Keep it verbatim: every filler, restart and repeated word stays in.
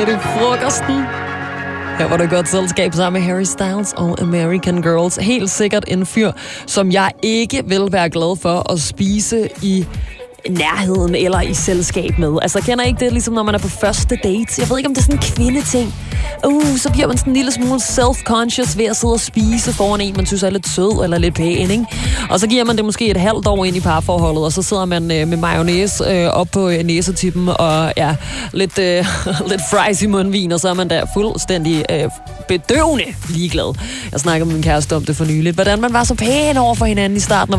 midt i frokosten. Her var det godt selskab sammen med Harry Styles og American Girls. Helt sikkert en fyr, som jeg ikke vil være glad for at spise i nærheden eller i selskab med. Altså, kender I ikke det, ligesom når man er på første date? Jeg ved ikke, om det er sådan en kvindeting. Uh, så bliver man sådan en lille smule self-conscious ved at sidde og spise foran en, man synes er lidt sød eller lidt pæn, ikke? Og så giver man det måske et halvt år ind i parforholdet, og så sidder man øh, med mayonnaise øh, op på øh, næsetippen og ja, lidt, øh, lidt fries i mundvin, og så er man der fuldstændig øh, bedøvende ligeglad. Jeg snakkede med min kæreste om det for nyligt. Hvordan man var så pæn over for hinanden i starten,